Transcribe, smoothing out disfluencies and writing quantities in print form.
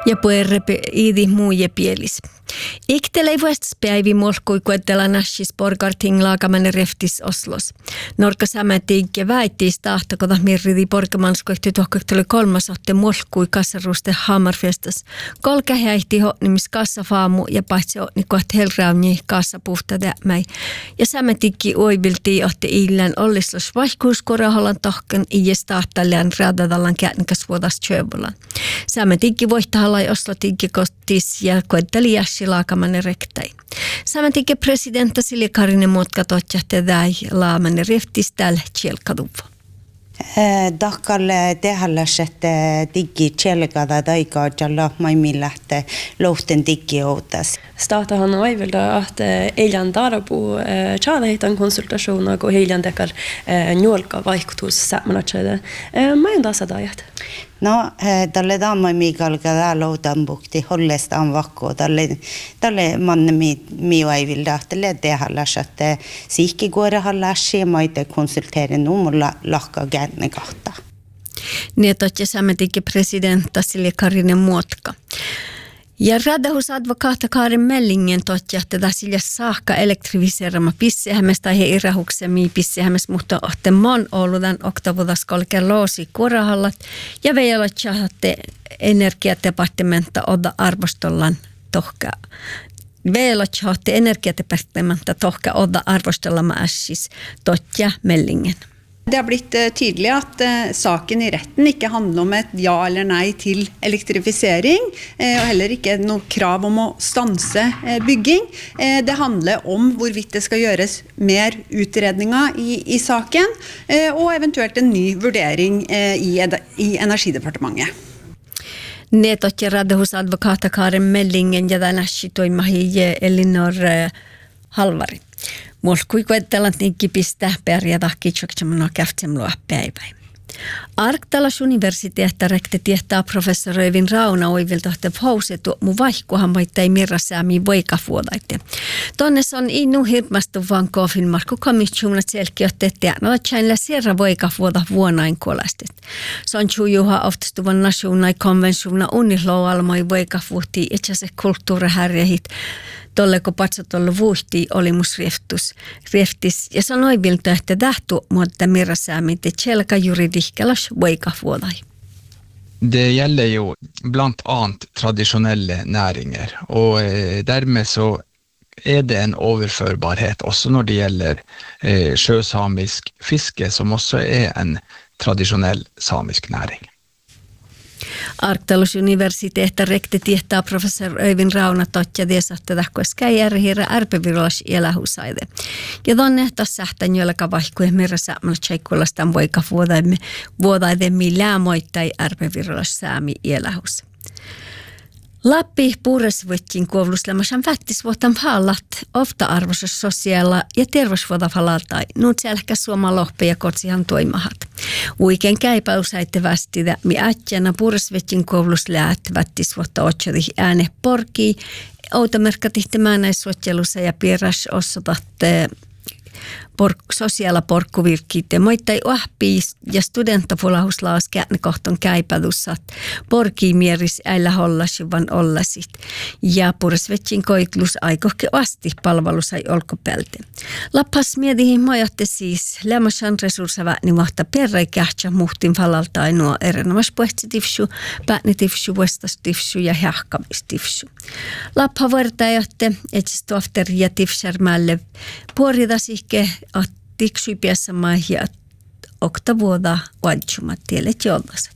Ja puerrepe iidi muuje pielis. Iktelei vuostaspäivi molkui kuettela nassis porkarting laakamanne reftis Oslos. Norka sämätiikke väittiis tahtakota mirridi porkamanskoihti tohkohteli kolmasotte molkui kassaruste Hammerfestas. Kolka häihti nimis kassafaamu ja paitsi otni koht helrauni kassa puhtada mäi. Ja sämätiikki oivilti ohti illän ollislos vaihkuuskorahollan tohken ies tahtallaan radadallan käännikäs vuodas tjövulan. Sämätiikki voihtahallai Oslotiikki kostis ja kuetteli laakamanne rektai. Samantikke presidentta Silja Karinen muotka totjahti täi laamanne reftis tällä tjelkaduva. Dakkalle tehalläset diggi tjelkada daika jalla maimin lähtee lohten diggi outas. Staatahan aivilda, että eilen tarpu tjäädähitan konsultationer kun eilen tekar njolka vaikutus sämmanatsäde. Mä en taas adajat. No, tälle daamai miikalka loutan bukti hollestaan vakko. Tälle manne miuaivilda, tälle tehalläset siikki kuorehalläsi ja maite konsulteerin mulla lahka käänne kahta. Niin, että sämmätikin presidentta Silja Karinen muotka. Ja radahus-advokaata Karin Mellingen totjahti sillä saakka elektriviserama pissihämmes tai he irahuksemi pissihämmes, mutta ohte mon oludan oktavudas kolken loosi kuorahallat ja veijalla tjahatte energiadepartementa odda arvostollan tohka. Veijalla tjahatte energiadepartementa tohka odda arvostollama assis totja Mellingen. Det har blitt tydelig at saken i retten ikke handler om et ja eller nei til elektrifisering, og heller ikke noe krav om å stanse bygging. Det handler om hvorvidt det skal gjøres mer utredninger i saken, og eventuelt en ny vurdering i Energidepartementet. Netot ja radahus-advokaata Karin Mellingen ja tänäsi toimahi Elinor Halvari. Molkui kuettalat niinkin pistää pärjätä kitsoksemmanoa käftsemloa päiväin. Arktalas universiteetta rekte tietää professori Öivin Rauna oivilta, että housetu mu vaihkuhan maittai mirrasäämiin voikafuodaitte. Tonnes on innu hirmastu vaan kofin markku komissiunat selkiötte, että noitsainilla sierra voikafuoda vuonain kolastet. Son juha oftastuvan nasunai konvensuuna uniloualmoi voikafuhti itse kulttuurihärjehit. Tolleko patsotolla vuhti oli mus reftis ja sanoi viltä, että tähtu mutta mirrasäämiin te tjelka juridikkelas voikafuodai. Det gäller ju bland annat traditionella näringar och därmed så är det en överförbarhet också när det gäller sjösamisk fiske som också är en traditionell samisk näring. Arktalus universiteetta rekte tietää professori Öivin Rauna totja desatte tähkoiskä järjirä ärpevirolas elähusaide. Ja tonne taas sähtän jolka vaihkui merra säämänä tseikkulastaan voika vuodaide millään moittai ärpevirolas säämi elähus. Lappi puuresvettin kuovluslemashan vättisvuotan fallat ofta arvoisessa sosiaala- ja terveysvuotafalaltai nuut selkä suoma lohpe ja kotsihan toimahat. Uiken käipäusaitte västidä, mi ätjänä puuresvettin kuovlusläät vättisvuotta otsodi ääne porkii, outomerkkatihti määnäissuotjelussa ja pieras osotatte sosiaala porkkuvirkkiitte. Moittai ahpii ja studenttafulahuslaas käännekohton käipädussat. Porkii mieris äillä hollasivan ollasit. Ja puresvetsin koitlus aikohke asti palvelusai olkopälte. Lappas mietihin mojatte siis lämmäsän resurssaväni mahta perreikähtsä muhtin falalta ainoa erinomas puhtsitipsu, päätnitifsu, vestastifsu ja hähkavistifsu. Lappa vertaajatte, etsis tuofteri ja tifsärmälle puoridasihke tiksuipiassa maihia oktavuoda valtsumat tielet jollaset.